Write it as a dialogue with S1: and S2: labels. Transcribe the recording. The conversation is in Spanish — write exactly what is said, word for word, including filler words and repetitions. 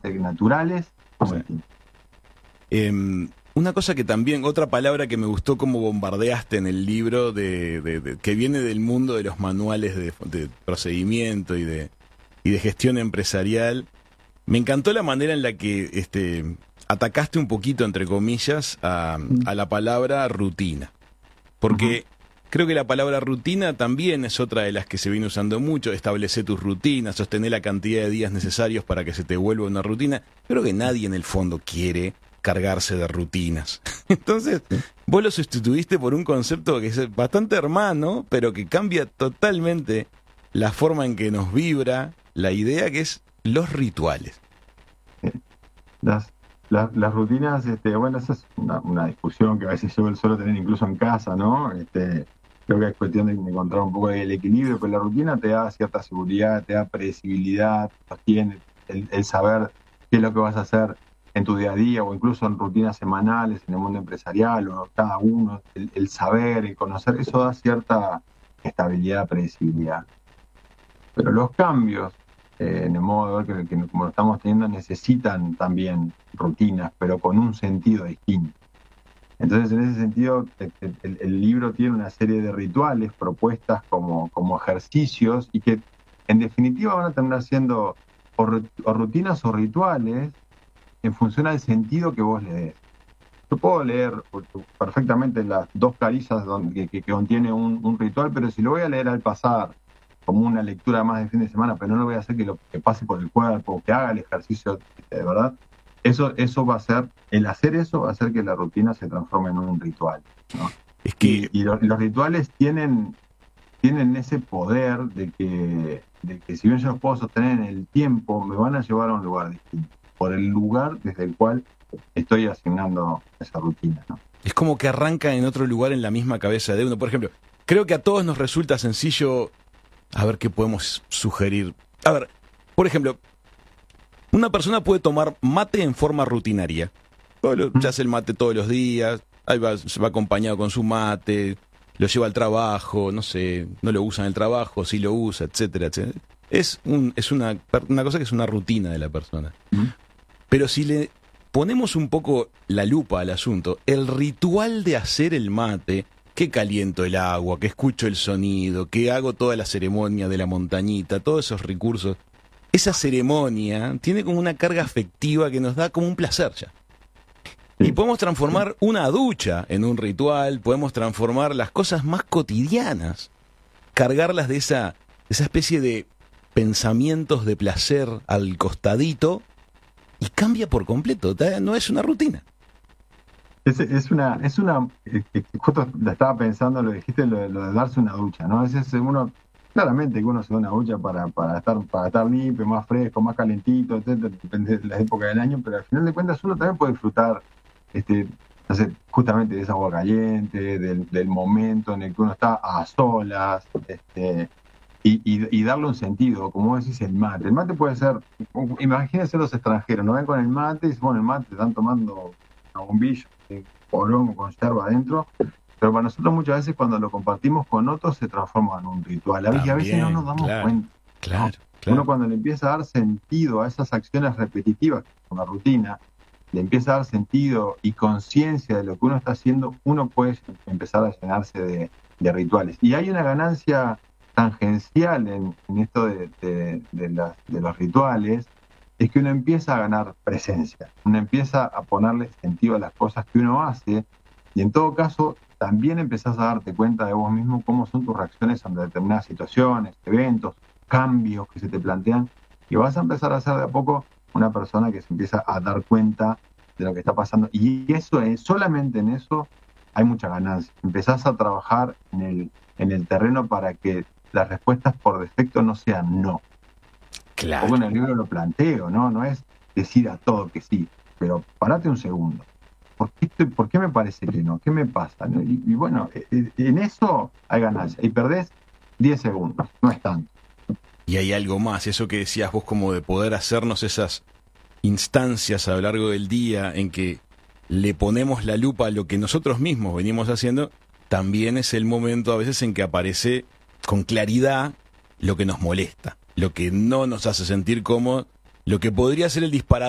S1: eh, naturales como
S2: Sí.
S1: el tiempo.
S2: Eh, una cosa que también, otra palabra que me gustó como bombardeaste en el libro, de, de- de- que viene del mundo de los manuales de, de procedimiento y de, y de gestión empresarial. Me encantó la manera en la que este, atacaste un poquito, entre comillas, a, a la palabra rutina. Porque creo que la palabra rutina también es otra de las que se viene usando mucho. Establecer tus rutinas, sostener la cantidad de días necesarios para que se te vuelva una rutina. Creo que nadie en el fondo quiere cargarse de rutinas. Entonces, vos lo sustituiste por un concepto que es bastante hermano, pero que cambia totalmente la forma en que nos vibra la idea, que es los rituales.
S1: Las, las, las rutinas, este, bueno, esa es una, una discusión que a veces yo suelo tener incluso en casa, ¿no? Este, creo que es cuestión de encontrar un poco el equilibrio, pero la rutina te da cierta seguridad, te da predecibilidad, sostiene el, el saber qué es lo que vas a hacer en tu día a día o incluso en rutinas semanales en el mundo empresarial o cada uno, el, el saber, el conocer, eso da cierta estabilidad, predecibilidad. Pero los cambios eh, en el modo de ver que, que como lo estamos teniendo necesitan también rutinas, pero con un sentido distinto. Entonces, en ese sentido, el, el, el libro tiene una serie de rituales propuestas como, como ejercicios y que en definitiva van a terminar siendo o, o rutinas o rituales en función al sentido que vos le des. Yo puedo leer perfectamente las dos carillas donde, que, que, que contiene un, un ritual, pero si lo voy a leer al pasar, como una lectura más de fin de semana, pero no lo voy a hacer que lo que pase por el cuerpo, que haga el ejercicio de verdad, eso, eso va a ser, el hacer eso va a hacer que la rutina se transforme en un ritual, ¿no?
S2: Es que...
S1: Y, y los, los rituales tienen, tienen ese poder de que, de que si bien yo los puedo sostener en el tiempo, me van a llevar a un lugar distinto, por el lugar desde el cual estoy asignando esa rutina, ¿no?
S2: Es como que arranca en otro lugar en la misma cabeza de uno. Por ejemplo, creo que a todos nos resulta sencillo. A ver qué podemos sugerir. A ver, por ejemplo, una persona puede tomar mate en forma rutinaria. Se hace el mate todos los días, ahí va, se va acompañado con su mate, lo lleva al trabajo, no sé, no lo usa en el trabajo, sí lo usa, etcétera, etcétera. Es, un, es una, una cosa que es una rutina de la persona. Pero si le ponemos un poco la lupa al asunto, el ritual de hacer el mate, que caliento el agua, que escucho el sonido, que hago toda la ceremonia de la montañita, todos esos recursos, esa ceremonia tiene como una carga afectiva que nos da como un placer ya. Y podemos transformar una ducha en un ritual, podemos transformar las cosas más cotidianas, cargarlas de esa, esa especie de pensamientos de placer al costadito, y cambia por completo, no es una rutina.
S1: Es, es una, es una, eh, justo la estaba pensando, lo dijiste, lo, lo de darse una ducha, ¿no? A veces uno, claramente que uno se da una ducha para, para estar, para estar limpio, más fresco, más calentito, etcétera, depende de la época del año, pero al final de cuentas uno también puede disfrutar, este, no sé, justamente de esa agua caliente, del, del momento en el que uno está a solas, este, y, y, y darle un sentido, como vos decís, el mate. El mate puede ser, imagínense los extranjeros, no ven con el mate y dicen, bueno, el mate, están tomando una bombilla, un porón con yerba adentro, pero para nosotros muchas veces cuando lo compartimos con otros se transforma en un ritual. A veces,
S2: También,
S1: a veces no nos damos
S2: claro,
S1: cuenta.
S2: Claro,
S1: ¿no?
S2: claro.
S1: Uno cuando le empieza a dar sentido a esas acciones repetitivas, como la rutina, le empieza a dar sentido y conciencia de lo que uno está haciendo, uno puede empezar a llenarse de, de rituales. Y hay una ganancia tangencial en, en esto de, de, de, las, de los rituales, es que uno empieza a ganar presencia, uno empieza a ponerle sentido a las cosas que uno hace, y en todo caso también empezás a darte cuenta de vos mismo cómo son tus reacciones ante determinadas situaciones, eventos, cambios que se te plantean, y vas a empezar a ser de a poco una persona que se empieza a dar cuenta de lo que está pasando, y eso es, solamente en eso hay mucha ganancia. Empezás a trabajar en el, en el terreno para que las respuestas por defecto no sean no.
S2: Claro.
S1: Un poco en el libro lo planteo, ¿no? No es decir a todo que sí, pero parate un segundo. ¿Por qué, estoy, ¿Por qué me parece que no? ¿Qué me pasa? ¿No? Y, y bueno, en eso hay ganancia. Y perdés diez segundos, no es tanto.
S2: Y hay algo más, eso que decías vos, como de poder hacernos esas instancias a lo largo del día en que le ponemos la lupa a lo que nosotros mismos venimos haciendo, también es el momento a veces en que aparece con claridad lo que nos molesta, lo que no nos hace sentir cómodos, lo que podría ser el disparador